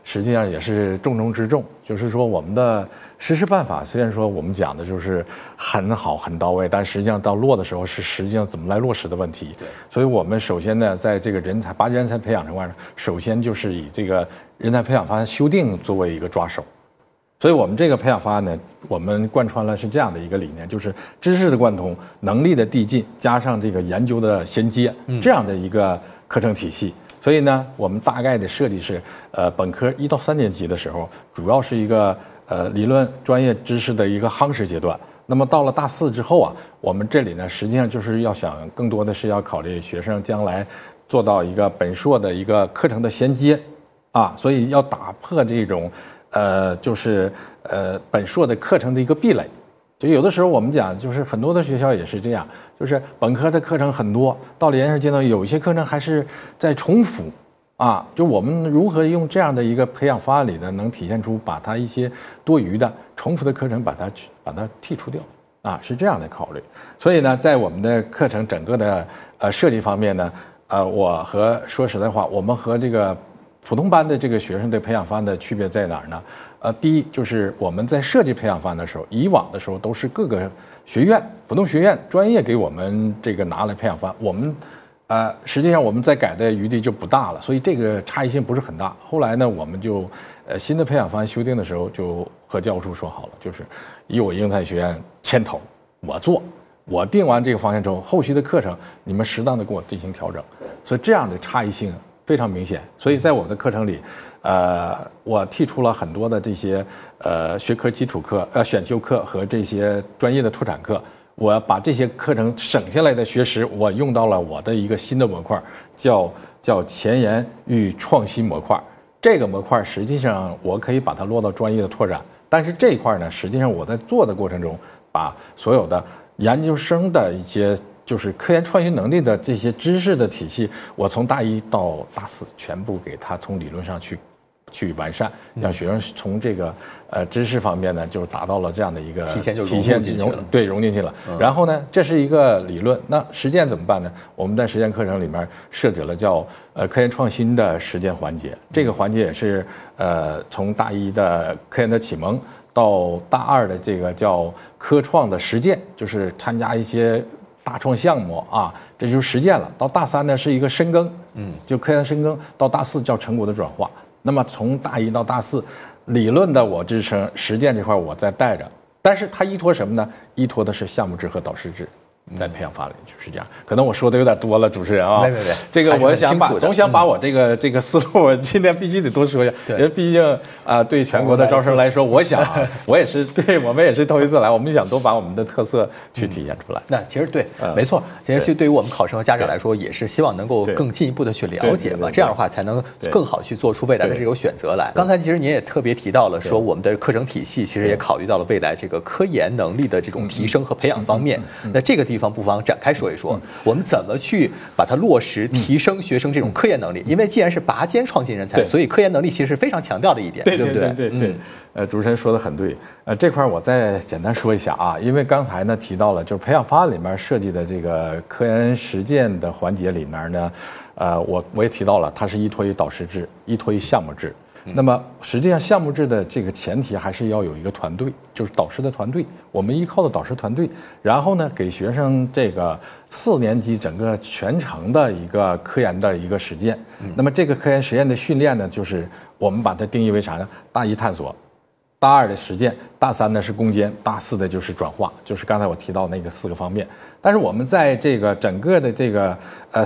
实际上也是重中之重。就是说，我们的实施办法虽然说我们讲的就是很好很到位，但实际上到落的时候是实际上怎么来落实的问题。所以我们首先呢，在这个把人才培养这块呢，首先就是以这个人才培养方案修订作为一个抓手。所以我们这个培养方案呢，我们贯穿了是这样的一个理念，就是知识的贯通、能力的递进，加上这个研究的衔接，这样的一个课程体系。所以呢，我们大概的设计是，本科1到3年级的时候，主要是一个理论专业知识的一个夯实阶段。那么到了大4之后啊，我们这里呢，实际上就是要想更多的是要考虑学生将来做到一个本硕的一个课程的衔接啊，所以要打破这种就是本硕的课程的一个壁垒。就有的时候我们讲，就是很多的学校也是这样，就是本科的课程很多，到了研究生阶段，有一些课程还是在重复啊。就我们如何用这样的一个培养方案里呢，能体现出把它一些多余的、重复的课程把它剔除掉啊，是这样的考虑。所以呢，在我们的课程整个的设计方面呢，说实在话，我们和这个普通班的这个学生对培养方案的区别在哪儿呢？第一就是我们在设计培养方案的时候，以往的时候都是各个学院、普通学院专业给我们这个拿来培养方案，我们实际上我们在改的余地就不大了，所以这个差异性不是很大。后来呢，我们就新的培养方案修订的时候，就和教务处说好了，就是以我英才学院牵头，我做。我定完这个方向之后，后续的课程你们适当的给我进行调整，所以这样的差异性非常明显。所以在我的课程里，我剔除了很多的这些学科基础课、选修课和这些专业的拓展课。我把这些课程省下来的学时，我用到了我的一个新的模块，叫前沿与创新模块。这个模块实际上我可以把它落到专业的拓展，但是这一块呢，实际上我在做的过程中，把所有的研究生的一些就是科研创新能力的这些知识的体系，我从大1到大4全部给它从理论上去完善，让学生从这个知识方面呢，就达到了这样的一个提前融进去了。然后呢，这是一个理论，那实践怎么办呢？我们在实践课程里面设置了叫科研创新的实践环节，这个环节也是从大1的科研的启蒙到大2的这个叫科创的实践，就是参加一些大创项目啊，这就是实践了。到大3呢是一个深耕，就科研深耕。到大4叫成果的转化。那么从大1到大4，理论的我支撑，实践这块我在带着，但是它依托什么呢？依托的是项目制和导师制。在培养法里就是这样，可能我说的有点多了，主持人啊。 没， 这个我总想把我这个思路，我今天必须得多说一下，因为毕竟对全国的招生来说，我想我们也是头一次来，我们想多把我们的特色去体现出来。 那其实对，没错，其实对于我们考生和家长来说，也是希望能够更进一步的去了解嘛，这样的话才能更好去做出未来的这种选择来。刚才其实您也特别提到了，说我们的课程体系其实也考虑到了未来这个科研能力的这种提升和培养方面。那这个地方不妨展开说一说，我们怎么去把它落实提升学生这种科研能力？因为既然是拔尖创新人才，所以科研能力其实是非常强调的一点，对不对？ 对，主持人说的很对。这块我再简单说一下啊，因为刚才呢提到了，就是培养方案里面设计的这个科研实践的环节里面呢，我也提到了，它是依托于导师制，依托于项目制。那么实际上项目制的这个前提还是要有一个团队，就是导师的团队，我们依靠的导师团队，然后呢给学生这个4年级整个全程的一个科研的一个实践。那么这个科研实验的训练呢，就是我们把它定义为啥呢？大1探索，大2的实践，大3呢是攻坚，大4的就是转化，就是刚才我提到那个4个方面。但是我们在这个整个的这个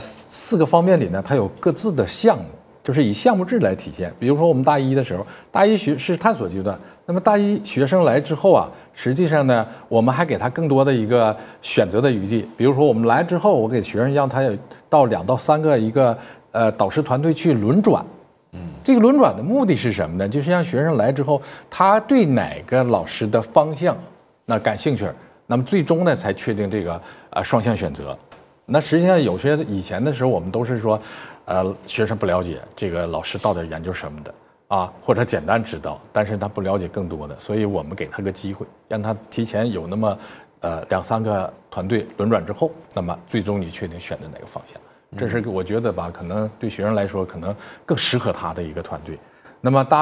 4个方面里呢，它有各自的项目。就是以项目制来体现，比如说我们大1的时候，大1是探索阶段，那么大1学生来之后啊，实际上呢，我们还给他更多的一个选择的余地。比如说我们来之后，我给学生让他有到2到3个一个导师团队去轮转。这个轮转的目的是什么呢？就是让学生来之后，他对哪个老师的方向那感兴趣，那么最终呢才确定这个双向选择。那实际上有些以前的时候，我们都是说。学生不了解这个老师到底研究什么的啊，或者简单知道，但是他不了解更多的，所以我们给他个机会，让他提前有那么2、3个团队轮转之后，那么最终你确定选择哪个方向，这是我觉得吧，可能对学生来说可能更适合他的一个团队。那么